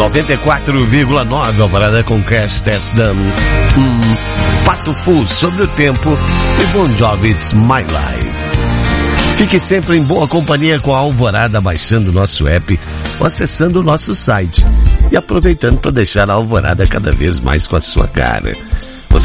94,9 Alvorada com Crash Test Dummies, Pato Fu sobre o tempo e Bon Jovi It's My Life. Fique sempre em boa companhia com a Alvorada, baixando o nosso app ou acessando o nosso site e aproveitando para deixar a Alvorada cada vez mais com a sua cara.